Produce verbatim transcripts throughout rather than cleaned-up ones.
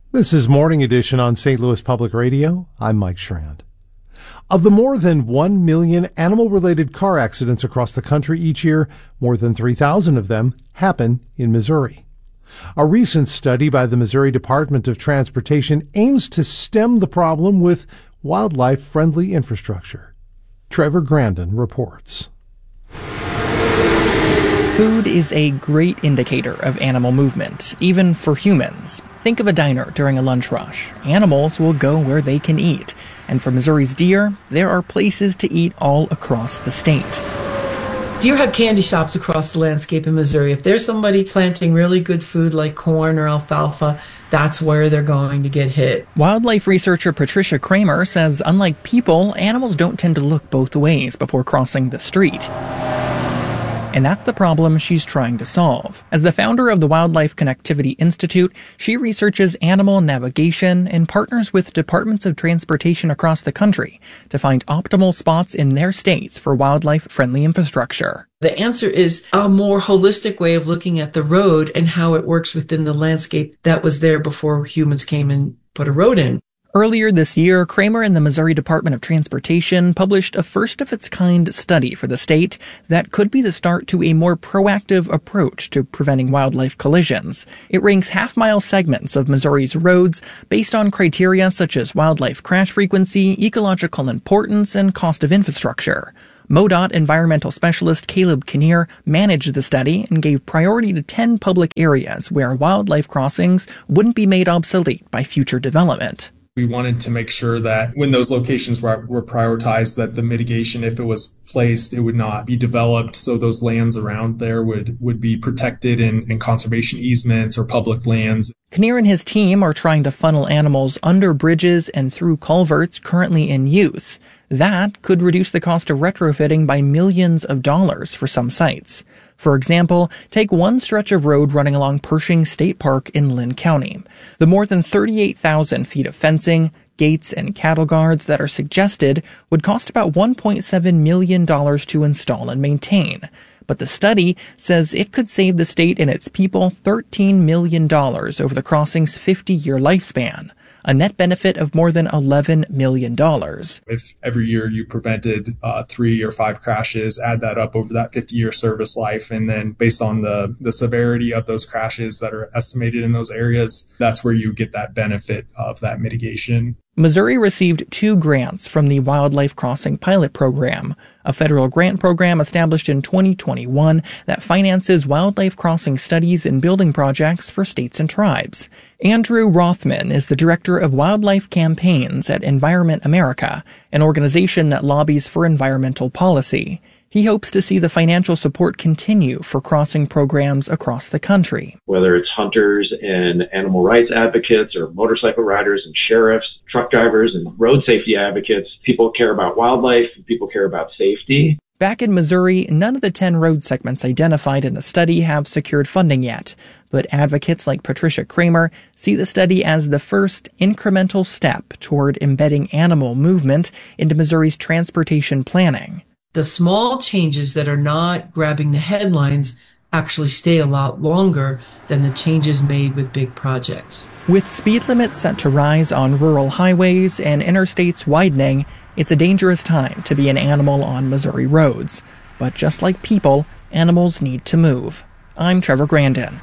This is Morning Edition on Saint Louis Public Radio. I'm Mike Schrand. Of the more than one million animal-related car accidents across the country each year, more than three thousand of them happen in Missouri. A recent study by the Missouri Department of Transportation aims to stem the problem with wildlife-friendly infrastructure. Trevor Grandin reports. Food is a great indicator of animal movement, even for humans. Think of a diner during a lunch rush. Animals will go where they can eat. And for Missouri's deer, there are places to eat all across the state. Deer have candy shops across the landscape in Missouri. If there's somebody planting really good food like corn or alfalfa, that's where they're going to get hit. Wildlife researcher Patricia Kramer says unlike people, animals don't tend to look both ways before crossing the street. And that's the problem she's trying to solve. As the founder of the Wildlife Connectivity Institute, she researches animal navigation and partners with departments of transportation across the country to find optimal spots in their states for wildlife-friendly infrastructure. The answer is a more holistic way of looking at the road and how it works within the landscape that was there before humans came and put a road in. Earlier this year, Kramer and the Missouri Department of Transportation published a first-of-its-kind study for the state that could be the start to a more proactive approach to preventing wildlife collisions. It ranks half-mile segments of Missouri's roads based on criteria such as wildlife crash frequency, ecological importance, and cost of infrastructure. MoDOT environmental specialist Caleb Kinnear managed the study and gave priority to ten public areas where wildlife crossings wouldn't be made obsolete by future development. We wanted to make sure that when those locations were, were prioritized, that the mitigation, if it was placed, it would not be developed. So those lands around there would, would be protected in, in conservation easements or public lands. Kinnear and his team are trying to funnel animals under bridges and through culverts currently in use. That could reduce the cost of retrofitting by millions of dollars for some sites. For example, take one stretch of road running along Pershing State Park in Lynn County. The more than thirty-eight thousand feet of fencing, gates, and cattle guards that are suggested would cost about one point seven million dollars to install and maintain. But the study says it could save the state and its people thirteen million dollars over the crossing's fifty-year lifespan, a net benefit of more than eleven million dollars. If every year you prevented uh, three or five crashes, add that up over that fifty-year service life, and then based on the, the severity of those crashes that are estimated in those areas, that's where you get that benefit of that mitigation. Missouri received two grants from the Wildlife Crossing Pilot Program, a federal grant program established in twenty twenty-one that finances wildlife crossing studies and building projects for states and tribes. Andrew Rothman is the director of wildlife campaigns at Environment America, an organization that lobbies for environmental policy. He hopes to see the financial support continue for crossing programs across the country. Whether it's hunters and animal rights advocates or motorcycle riders and sheriffs, truck drivers and road safety advocates, people care about wildlife and people care about safety. Back in Missouri, none of the ten road segments identified in the study have secured funding yet, but advocates like Patricia Kramer see the study as the first incremental step toward embedding animal movement into Missouri's transportation planning. The small changes that are not grabbing the headlines actually stay a lot longer than the changes made with big projects. With speed limits set to rise on rural highways and interstates widening, it's a dangerous time to be an animal on Missouri roads. But just like people, animals need to move. I'm Trevor Grandin.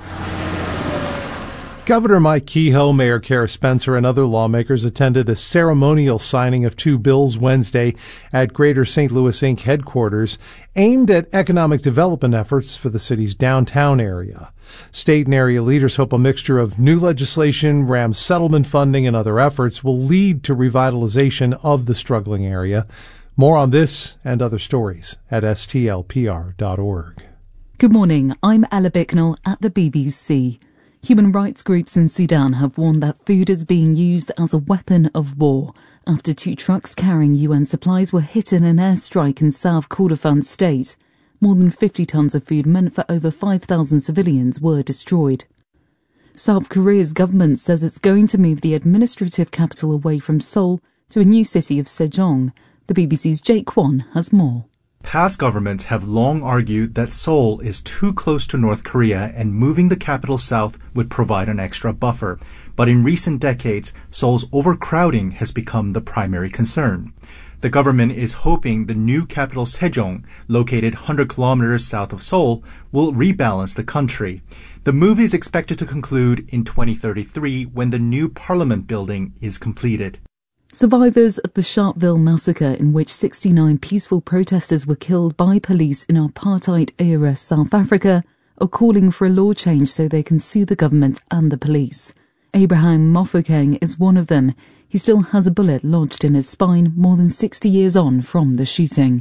Governor Mike Kehoe, Mayor Kara Spencer, and other lawmakers attended a ceremonial signing of two bills Wednesday at Greater Saint Louis Incorporated headquarters aimed at economic development efforts for the city's downtown area. State and area leaders hope a mixture of new legislation, RAM settlement funding, and other efforts will lead to revitalization of the struggling area. More on this and other stories at S T L P R dot org. Good morning, I'm Ella Bicknell at the B B C. Human rights groups in Sudan have warned that food is being used as a weapon of war after two trucks carrying U N supplies were hit in an airstrike in South Kordofan state. More than fifty tons of food meant for over five thousand civilians were destroyed. South Korea's government says it's going to move the administrative capital away from Seoul to a new city of Sejong. The B B C's Jake Kwon has more. Past governments have long argued that Seoul is too close to North Korea and moving the capital south would provide an extra buffer. But in recent decades, Seoul's overcrowding has become the primary concern. The government is hoping the new capital Sejong, located one hundred kilometers south of Seoul, will rebalance the country. The move is expected to conclude in twenty thirty-three when the new parliament building is completed. Survivors of the Sharpeville massacre, in which sixty-nine peaceful protesters were killed by police in apartheid-era South Africa, are calling for a law change so they can sue the government and the police. Abraham Mofokeng is one of them. He still has a bullet lodged in his spine more than sixty years on from the shooting.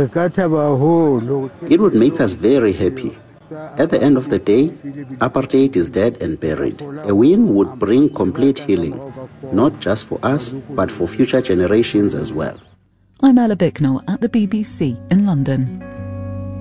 It would make us very happy. At the end of the day, apartheid is dead and buried. A win would bring complete healing, not just for us, but for future generations as well. I'm Ella Bicknell at the B B C in London.